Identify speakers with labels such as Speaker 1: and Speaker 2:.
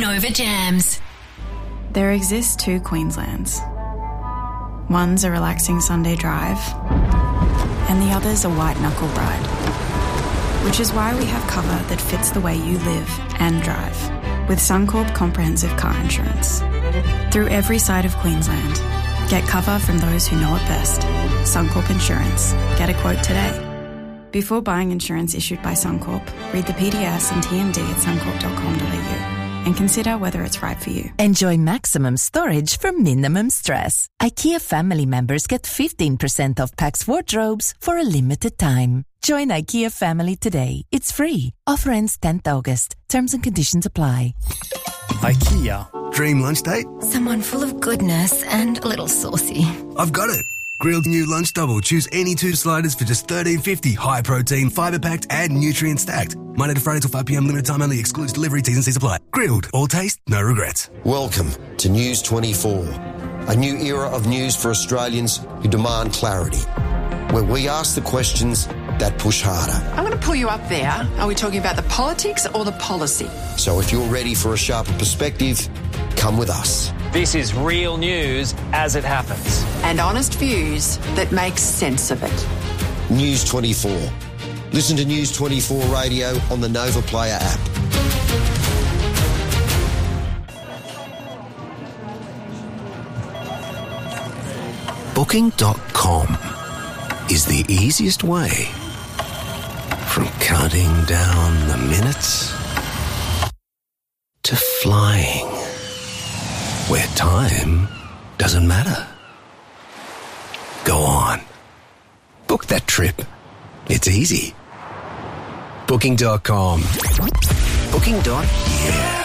Speaker 1: Nova Jams.
Speaker 2: There exist two Queenslands. One's a relaxing Sunday drive, and the other's a white-knuckle ride. Which is why we have cover that fits the way you live and drive, with Suncorp Comprehensive Car Insurance. Through every side of Queensland, get cover from those who know it best. Suncorp Insurance. Get a quote today. Before buying insurance issued by Suncorp, read the PDS and TMD at suncorp.com.au and consider whether it's right for you.
Speaker 3: Enjoy maximum storage for minimum stress. IKEA family members get 15% off Pax wardrobes for a limited time. Join IKEA family today. It's free. Offer ends 10th August. Terms and conditions apply.
Speaker 4: IKEA.
Speaker 5: Dream lunch date?
Speaker 1: Someone full of goodness and a little saucy.
Speaker 5: I've got it. Grilled new lunch double. Choose any two sliders for just $13.50. High protein, fibre packed and nutrient stacked. Monday to Friday till 5 p.m. Limited time only. Excludes delivery. T's and C's apply. Grilled. All taste, no regrets.
Speaker 6: Welcome to News 24. A new era of news for Australians who demand clarity. Where we ask the questions that push harder.
Speaker 7: I'm going to pull you up there. Are we talking about the politics or the policy?
Speaker 6: So if you're ready for a sharper perspective, come with us.
Speaker 8: This is real news as it happens.
Speaker 7: And honest views that make sense of it.
Speaker 6: News 24. Listen to News 24 Radio on the Nova Player app.
Speaker 9: Booking.com is the easiest way from counting down the minutes to flying where time doesn't matter. Go on. Book that trip. It's easy. Booking.com. Booking.yeah.